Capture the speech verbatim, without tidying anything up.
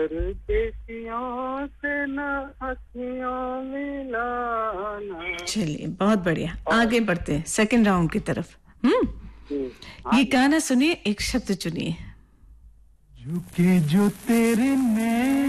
परदेसियों से न अखियों मिलाना। चलिए बहुत बढ़िया, आगे बढ़ते हैं सेकंड राउंड की तरफ। हम्म हाँ ये जी। गाना सुनिए, एक शब्द चुनिए। झुके जो तेरे नैन